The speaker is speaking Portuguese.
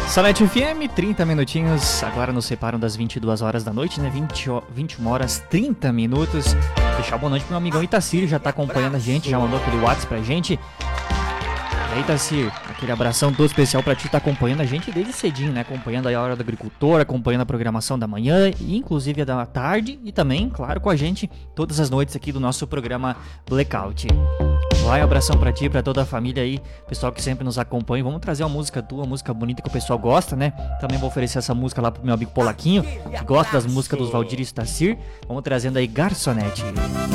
Salete FM, 30 minutinhos, agora nos separam das 22 horas da noite, né? 21 horas 30 minutos. Deixar boa noite pro meu amigão Itacir, já tá acompanhando a gente, já mandou aquele WhatsApp pra gente. E aí, Itacir, aquele abração todo especial pra ti, tá acompanhando a gente desde cedinho, né? Acompanhando aí a Hora do Agricultor, acompanhando a programação da manhã, e inclusive a da tarde, e também, claro, com a gente todas as noites aqui do nosso programa Blackout. Vai, abração pra ti, pra toda a família aí, pessoal que sempre nos acompanha. Vamos trazer uma música tua, uma música bonita que o pessoal gosta, né? Também vou oferecer essa música lá pro meu amigo Polaquinho, que gosta das músicas dos Valdir e Itacir. Vamos trazendo aí Garçonete.